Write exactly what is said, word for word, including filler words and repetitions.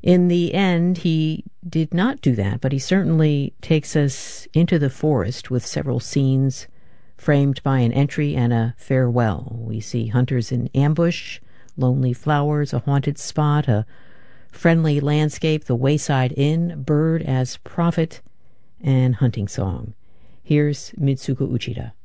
In the end, he did not do that, but he certainly takes us into the forest with several scenes framed by an entry and a farewell. We see hunters in ambush, lonely flowers, a haunted spot, a friendly landscape, the wayside inn, bird as prophet, and hunting song. Here's Mitsuko Uchida.